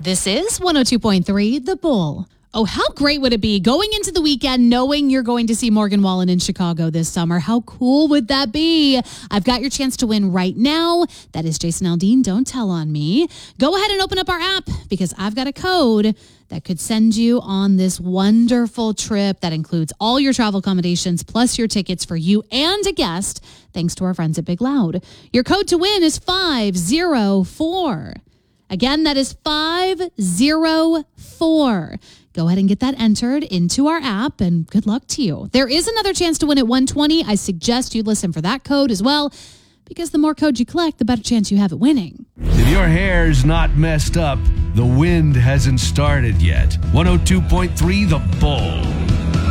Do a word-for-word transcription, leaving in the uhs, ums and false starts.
This is one oh two point three The Bull. Oh, how great would it be going into the weekend knowing you're going to see Morgan Wallen in Chicago this summer? How cool would that be? I've got your chance to win right now. That is Jason Aldean. Don't tell on me. Go ahead and open up our app because I've got a code that could send you on this wonderful trip that includes all your travel accommodations plus your tickets for you and a guest, thanks to our friends at Big Loud. Your code to win is five zero four. Again, that is five zero four. Go ahead and get that entered into our app, and good luck to you. There is another chance to win at one twenty. I suggest you listen for that code as well, because the more codes you collect, the better chance you have at winning. If your hair's not messed up, the wind hasn't started yet. one oh two point three The Bull.